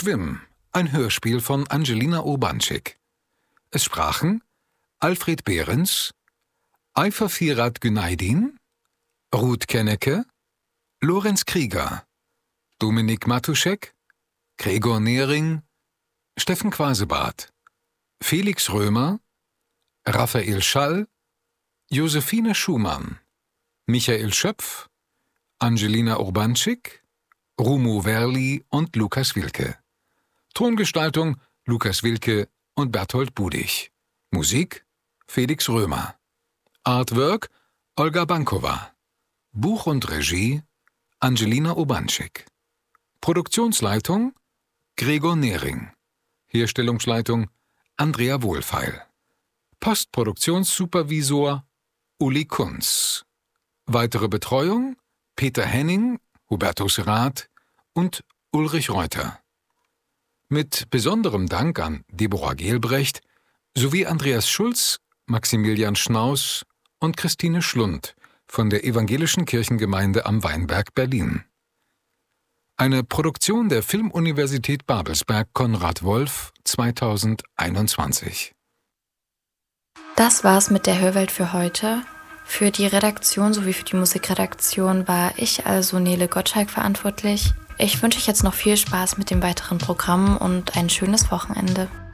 Schwimm, ein Hörspiel von Angelina Urbanczyk. Es sprachen Alfred Behrens, Ayfer Firat Günaydin, Ruth Kennecke, Lorenz Krieger, Dominik Matuschek, Gregor Nehring, Steffen Quasebart, Felix Römer, Raphael Schall, Josephine Schumann, Michael Schöpf, Angelina Urbanczyk, Rumu Werli und Lukas Wilke. Tongestaltung Lukas Wilke und Berthold Budig. Musik Felix Römer. Artwork Olga Bankova. Buch und Regie Angelina Urbanczyk. Produktionsleitung Gregor Nehring. Herstellungsleitung Andrea Wohlfeil. Postproduktionssupervisor Uli Kunz. Weitere Betreuung Peter Henning, Hubertus Rath und Ulrich Reuter. Mit besonderem Dank an Deborah Gelbrecht sowie Andreas Schulz, Maximilian Schnaus und Christine Schlund von der Evangelischen Kirchengemeinde am Weinberg Berlin. Eine Produktion der Filmuniversität Babelsberg Konrad Wolf 2021. Das war's mit der Hörwelt für heute. Für die Redaktion sowie für die Musikredaktion war ich, also Nele Gottschalk, verantwortlich. Ich wünsche euch jetzt noch viel Spaß mit dem weiteren Programm und ein schönes Wochenende.